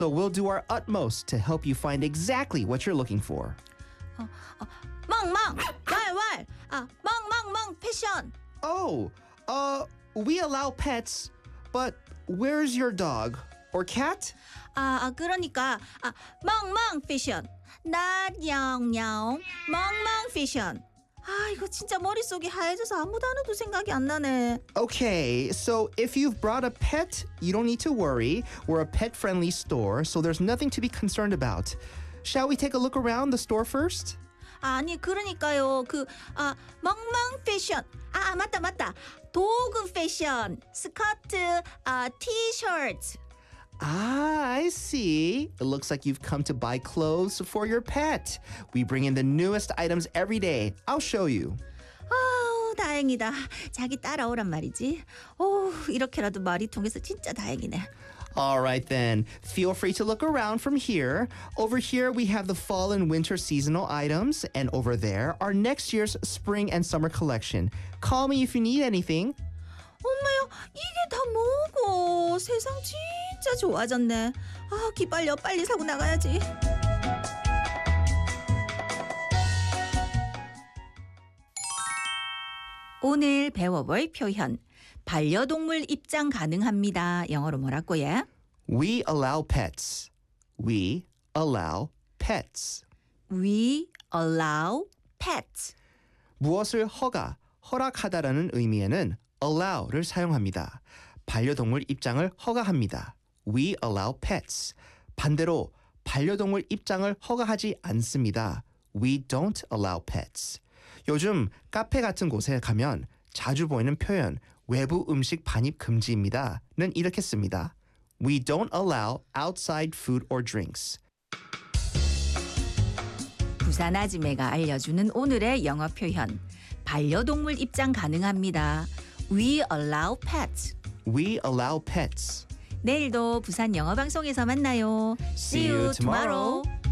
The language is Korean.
So we'll do our utmost to help you find exactly what you're looking for. 멍멍 왈왈 멍멍멍 패션. Oh, we allow pets, but where's your dog or cat? 그러니까 멍멍 패션. 나냥냥 멍멍 패션. 이거 진짜 머릿속이 하얘져서 아무 단어도 생각이 안 나네. Okay, so if you've brought a pet, you don't need to worry. We're a pet-friendly store, so there's nothing to be concerned about. Shall we take a look around the store first? 아니 그러니까요. 멍멍 패션. 맞다. 도구 패션. 스커트, 티셔츠. I see. It looks like you've come to buy clothes for your pet. We bring in the newest items every day. I'll show you. 다행이다. 자기 따라오란 말이지. 이렇게라도 말이 통해서 진짜 다행이네. All right then. Feel free to look around from here. Over here we have the fall and winter seasonal items, and over there are next year's spring and summer collection. Call me if you need anything. 엄마야, 이게 다 뭐고? 세상 진짜 좋아졌네. 기빨려, 빨리 사고 나가야지. 오늘 배워볼 표현. 반려동물 입장 가능합니다. 영어로 뭐라고 해? We allow pets. We allow pets. We allow pets. 무엇을 허락하다라는 의미에는 allow를 사용합니다. 반려동물 입장을 허가합니다. We allow pets. 반대로 반려동물 입장을 허가하지 않습니다. We don't allow pets. 요즘 카페 같은 곳에 가면 자주 보이는 표현 외부 음식 반입 금지입니다는 이렇게 씁니다. We don't allow outside food or drinks. 부산 아지매가 알려주는 오늘의 영어 표현. 반려동물 입장 가능합니다. We allow pets. We allow pets. 내일도 부산 영어 방송에서 만나요. See you tomorrow.